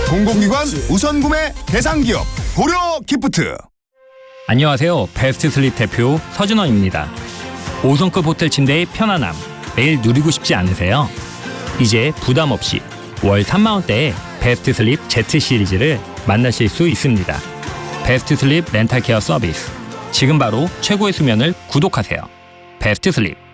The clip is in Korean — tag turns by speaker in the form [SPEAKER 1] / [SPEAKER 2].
[SPEAKER 1] 공공기관 우선구매 대상기업 고려기프트.
[SPEAKER 2] 안녕하세요. 베스트슬립 대표 서준원입니다. 5성급 호텔 침대의 편안함 매일 누리고 싶지 않으세요? 이제 부담 없이 월 3만 원대의 베스트슬립 Z 시리즈를 만나실 수 있습니다. 베스트슬립 렌탈케어 서비스. 지금 바로 최고의 수면을 구독하세요. 베스트슬립.